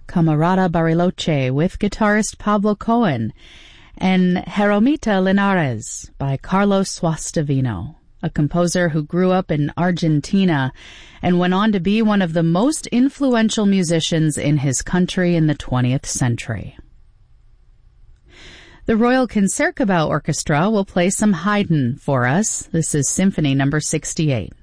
Camarada Bariloche with guitarist Pablo Cohen, and Jeromita Linares by Carlos Suastavino, a composer who grew up in Argentina and went on to be one of the most influential musicians in his country in the 20th century. The Royal Concertgebouw Orchestra will play some Haydn for us. This is Symphony number 68.